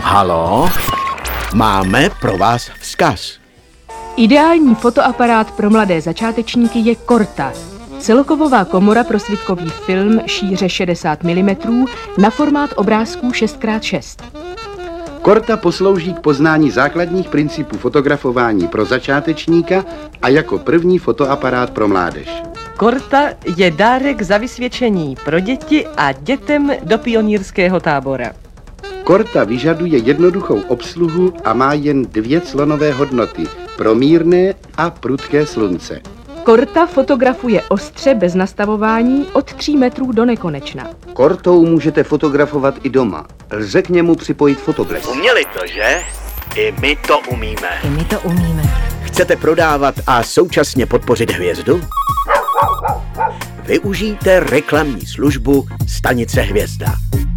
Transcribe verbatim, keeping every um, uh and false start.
Halo? Máme pro vás vzkaz. Ideální fotoaparát pro mladé začátečníky je Korta. Celokovová komora pro svitkový film šíře šedesát milimetrů na formát obrázků šest krát šest. Korta poslouží k poznání základních principů fotografování pro začátečníka a jako první fotoaparát pro mládež. Korta je dárek za vysvědčení pro děti a dětem do pionýrského tábora. Korta vyžaduje jednoduchou obsluhu a má jen dvě clonové hodnoty pro mírné a prudké slunce. Korta fotografuje ostře bez nastavování od tří metrů do nekonečna. Kortou můžete fotografovat i doma. Lze k němu připojit fotoblesk. Uměli to, že? I my to umíme. I my to umíme. Chcete prodávat a současně podpořit hvězdu? Využijte reklamní službu Stanice Hvězda.